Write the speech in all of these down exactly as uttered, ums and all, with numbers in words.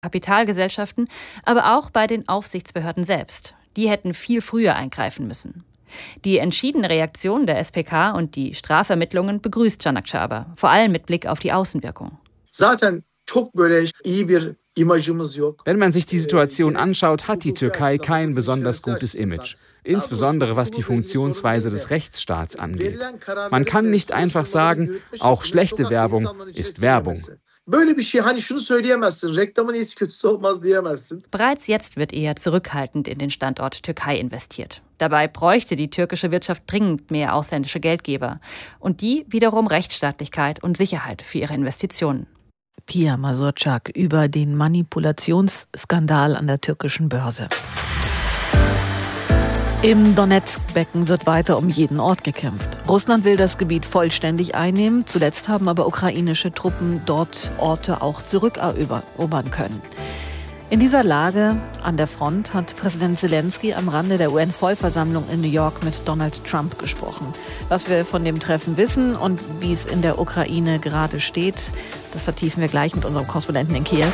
Kapitalgesellschaften, aber auch bei den Aufsichtsbehörden selbst. Die hätten viel früher eingreifen müssen. Die entschiedene Reaktion der S P K und die Strafvermittlungen begrüßt Canakci aber, vor allem mit Blick auf die Außenwirkung. Wenn man sich die Situation anschaut, hat die Türkei kein besonders gutes Image. Insbesondere was die Funktionsweise des Rechtsstaats angeht. Man kann nicht einfach sagen, auch schlechte Werbung ist Werbung. Bereits jetzt wird eher zurückhaltend in den Standort Türkei investiert. Dabei bräuchte die türkische Wirtschaft dringend mehr ausländische Geldgeber. Und die wiederum Rechtsstaatlichkeit und Sicherheit für ihre Investitionen. Pia Mazurczak über den Manipulationsskandal an der türkischen Börse. Im Donetsk-Becken wird weiter um jeden Ort gekämpft. Russland will das Gebiet vollständig einnehmen. Zuletzt haben aber ukrainische Truppen dort Orte auch zurückerobern können. In dieser Lage an der Front hat Präsident Zelensky am Rande der U N-Vollversammlung in New York mit Donald Trump gesprochen. Was wir von dem Treffen wissen und wie es in der Ukraine gerade steht, das vertiefen wir gleich mit unserem Korrespondenten in Kiew.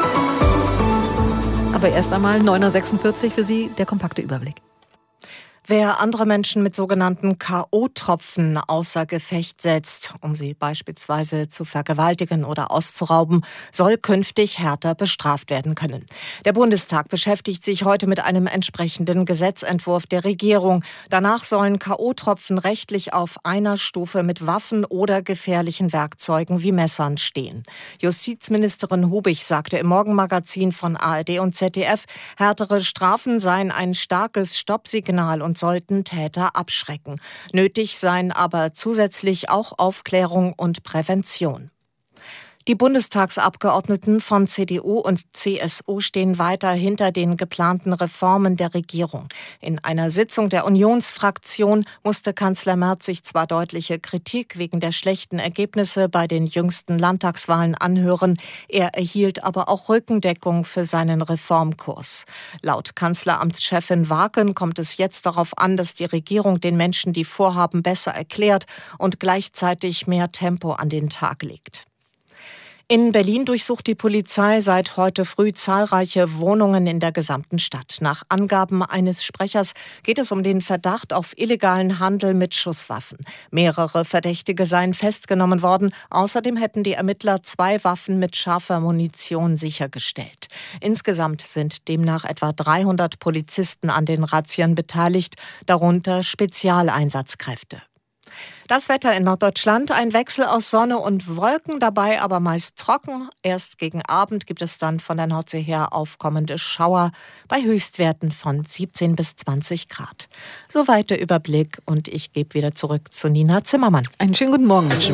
Aber erst einmal neun Uhr sechsundvierzig für Sie, der kompakte Überblick. Wer andere Menschen mit sogenannten K O-Tropfen außer Gefecht setzt, um sie beispielsweise zu vergewaltigen oder auszurauben, soll künftig härter bestraft werden können. Der Bundestag beschäftigt sich heute mit einem entsprechenden Gesetzentwurf der Regierung. Danach sollen K O-Tropfen rechtlich auf einer Stufe mit Waffen oder gefährlichen Werkzeugen wie Messern stehen. Justizministerin Hubig sagte im Morgenmagazin von A R D und Z D F, härtere Strafen seien ein starkes Stoppsignal und sollten Täter abschrecken. Nötig seien aber zusätzlich auch Aufklärung und Prävention. Die Bundestagsabgeordneten von C D U und C S U stehen weiter hinter den geplanten Reformen der Regierung. In einer Sitzung der Unionsfraktion musste Kanzler Merz sich zwar deutliche Kritik wegen der schlechten Ergebnisse bei den jüngsten Landtagswahlen anhören, er erhielt aber auch Rückendeckung für seinen Reformkurs. Laut Kanzleramtschefin Waken kommt es jetzt darauf an, dass die Regierung den Menschen die Vorhaben besser erklärt und gleichzeitig mehr Tempo an den Tag legt. In Berlin durchsucht die Polizei seit heute früh zahlreiche Wohnungen in der gesamten Stadt. Nach Angaben eines Sprechers geht es um den Verdacht auf illegalen Handel mit Schusswaffen. Mehrere Verdächtige seien festgenommen worden. Außerdem hätten die Ermittler zwei Waffen mit scharfer Munition sichergestellt. Insgesamt sind demnach etwa dreihundert Polizisten an den Razzien beteiligt, darunter Spezialeinsatzkräfte. Das Wetter in Norddeutschland, ein Wechsel aus Sonne und Wolken, dabei aber meist trocken. Erst gegen Abend gibt es dann von der Nordsee her aufkommende Schauer bei Höchstwerten von siebzehn bis zwanzig Grad. Soweit der Überblick und ich gebe wieder zurück zu Nina Zimmermann. Einen schönen guten Morgen, Menschen.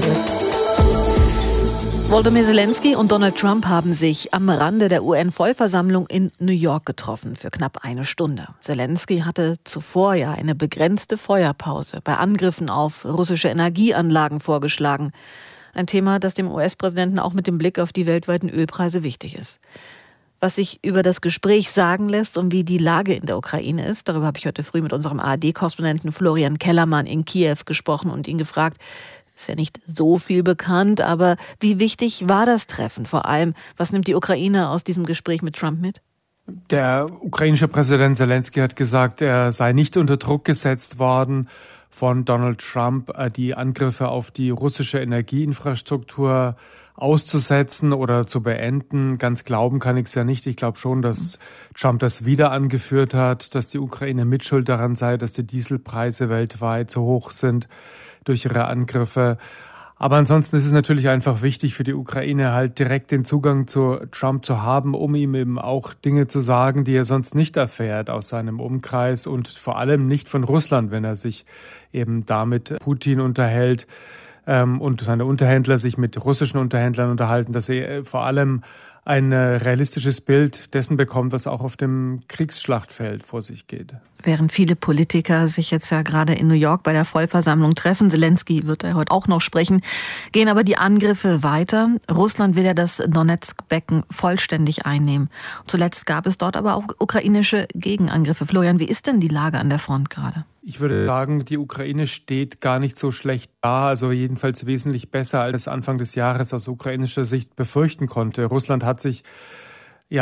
Volodymyr Zelensky und Donald Trump haben sich am Rande der U N-Vollversammlung in New York getroffen für knapp eine Stunde. Zelensky hatte zuvor ja eine begrenzte Feuerpause bei Angriffen auf russische Energieanlagen vorgeschlagen. Ein Thema, das dem U S-Präsidenten auch mit dem Blick auf die weltweiten Ölpreise wichtig ist. Was sich über das Gespräch sagen lässt und wie die Lage in der Ukraine ist, darüber habe ich heute früh mit unserem A R D-Korrespondenten Florian Kellermann in Kiew gesprochen und ihn gefragt, ist ja nicht so viel bekannt, aber wie wichtig war das Treffen? Vor allem, was nimmt die Ukraine aus diesem Gespräch mit Trump mit? Der ukrainische Präsident Zelensky hat gesagt, er sei nicht unter Druck gesetzt worden von Donald Trump, die Angriffe auf die russische Energieinfrastruktur auszusetzen oder zu beenden. Ganz glauben kann ich es ja nicht. Ich glaube schon, dass Trump das wieder angeführt hat, dass die Ukraine mitschuld daran sei, dass die Dieselpreise weltweit so hoch sind durch ihre Angriffe. Aber ansonsten ist es natürlich einfach wichtig für die Ukraine, halt direkt den Zugang zu Trump zu haben, um ihm eben auch Dinge zu sagen, die er sonst nicht erfährt aus seinem Umkreis und vor allem nicht von Russland, wenn er sich eben damit Putin unterhält ähm, und seine Unterhändler sich mit russischen Unterhändlern unterhalten, dass er vor allem ein realistisches Bild dessen bekommt, was auch auf dem Kriegsschlachtfeld vor sich geht. Während viele Politiker sich jetzt ja gerade in New York bei der Vollversammlung treffen, Zelensky wird ja heute auch noch sprechen, gehen aber die Angriffe weiter. Russland will ja das Donetsk-Becken vollständig einnehmen. Zuletzt gab es dort aber auch ukrainische Gegenangriffe. Florian, wie ist denn die Lage an der Front gerade? Ich würde sagen, die Ukraine steht gar nicht so schlecht da, also jedenfalls wesentlich besser, als Anfang des Jahres aus ukrainischer Sicht befürchten konnte. Russland hat sich